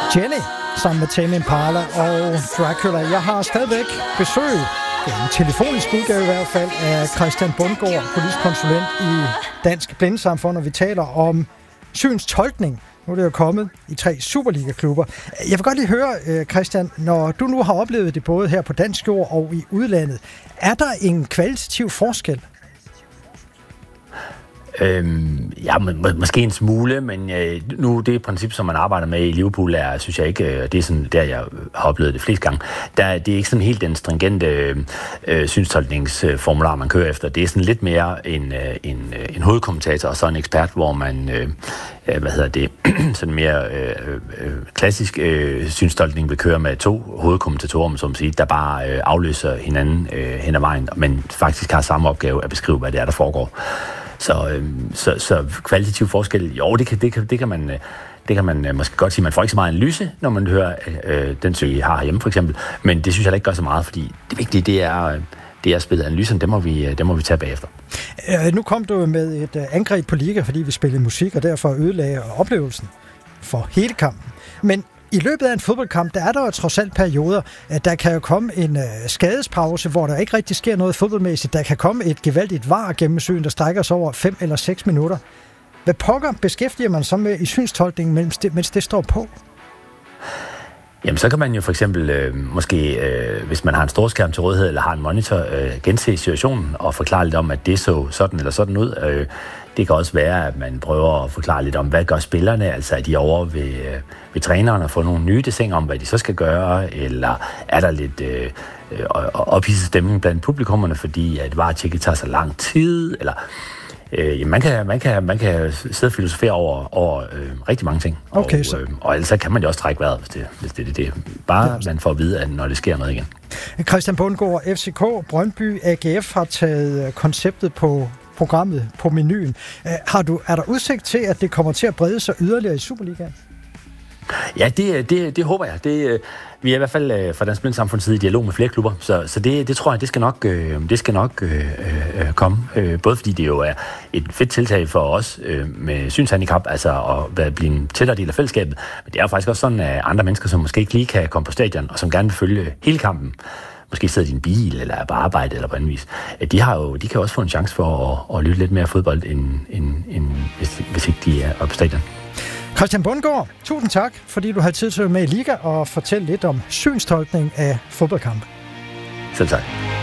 Jenny sammen med Tame Impala og Dracula. Jeg har stadigvæk besøg, en telefonisk udgave i hvert fald, af Christian Bundgaard, politisk konsulent i Dansk Blindesamfund, og vi taler om synstolkning. Nu er det jo kommet i 3 Superliga-klubber. Jeg vil godt lige høre, Christian, når du nu har oplevet det både her på dansk jord og i udlandet, er der en kvalitativ forskel? Ja, måske en smule, men nu det princip, som man arbejder med i Liverpool, synes jeg ikke, det er sådan, der jeg har oplevet det flest gange, det er ikke sådan helt den stringente synstolkningsformular, man kører efter. Det er sådan lidt mere en hovedkommentator og så en ekspert, hvor man, sådan mere klassisk synstolkning vil køre med 2 hovedkommentatorer, som siger, der bare afløser hinanden hen ad vejen, men faktisk har samme opgave at beskrive, hvad det er, der foregår. Så kvalitativ forskel, jo, det kan man måske godt sige. Man får ikke så meget analyse, når man hører den søg, I har herhjemme for eksempel, men det synes jeg ikke gør så meget, fordi det vigtige, det er at spille analysen, det må vi tage bagefter. Nu kom du med et angreb på liga, fordi vi spillede musik, og derfor ødelagde oplevelsen for hele kampen. Men i løbet af en fodboldkamp, der er der jo trods alt perioder, at der kan jo komme en skadespause, hvor der ikke rigtig sker noget fodboldmæssigt. Der kan komme et gevaldigt VAR-gennemsyn, der strækker sig over 5 eller 6 minutter. Hvad pokker beskæftiger man så med i synstolkningen, mens det står på? Jamen, så kan man jo for eksempel måske, hvis man har en storskærm til rådighed, eller har en monitor, gense situationen og forklare lidt om, at det så sådan eller sådan ud. Det kan også være, at man prøver at forklare lidt om, hvad gør spillerne, altså er de over ved træneren og få nogle nye desinger om, hvad de så skal gøre, eller er der lidt ophidset stemning blandt publikummerne, fordi at VAR-tjekket tager så lang tid, eller man kan sidde og filosofere over rigtig mange ting. Okay, og ellers kan man jo også trække vejret, hvis det er. Bare man får at vide, at når det sker noget igen. Christian Bundgaard, FCK, Brøndby, AGF har taget konceptet på programmet på menuen. Er der udsigt til, at det kommer til at brede sig yderligere i Superligaen? Ja, det håber jeg. Vi er i hvert fald fra Dansk Blindesamfunds side i dialog med flere klubber, så det tror jeg, det skal nok komme. Både fordi det jo er et fedt tiltag for os med synshandicap, altså at blive en tættere del af fællesskabet, men det er jo faktisk også sådan, at andre mennesker, som måske ikke lige kan komme på stadion, og som gerne vil følge hele kampen, måske sidder i en bil, eller er på arbejde, eller på anden vis, de kan også få en chance for at lytte lidt mere fodbold, end hvis ikke de er oppe på stadion. Christian Bundgaard, tusind tak, fordi du har tid til at være med i Liga og fortælle lidt om synstolkning af fodboldkampe. Selv tak.